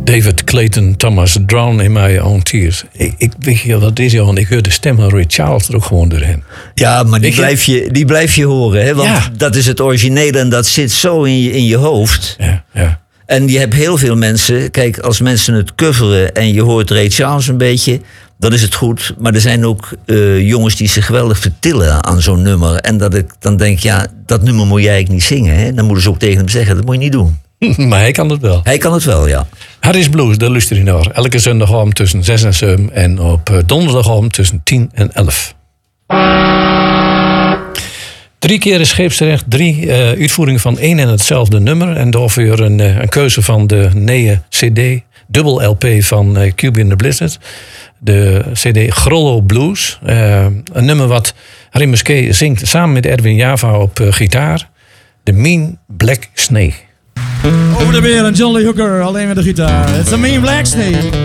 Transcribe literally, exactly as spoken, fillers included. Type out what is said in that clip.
David Clayton Thomas, Drown in My Own Tears. Ik, ik weet je wat is, joh, ik hoor de stem van Ray Charles er ook gewoon doorheen. Ja, maar die je, blijf, je, die blijf je horen, hè? Want ja. dat is het originele en dat zit zo in je, in je hoofd. Ja, ja. En je hebt heel veel mensen... Kijk, als mensen het coveren en je hoort Ray Charles een beetje... dan is het goed. Maar er zijn ook uh, jongens die zich geweldig vertillen aan zo'n nummer. En dat ik dan denk, ja, dat nummer moet jij eigenlijk niet zingen. Hè? Dan moeten ze ook tegen hem zeggen, dat moet je niet doen. Maar hij kan het wel. Hij kan het wel, ja. Harris Blues, daar luister je naar. Elke zondagavond tussen zes en zeven. En op donderdagavond tussen tien en elf. Drie keer is scheepsrecht, drie uh, uitvoeringen van één en hetzelfde nummer. En daarvoor een, uh, een keuze van de nieuwe C D, dubbel L P van uh, Cube in the Blizzard. De C D Grollo Blues. Uh, een nummer wat Harry Musquet zingt samen met Erwin Java op uh, gitaar. The Mean Black Snake. Over de weer en John Lee Hooker alleen met de gitaar. It's a Mean Black Snake.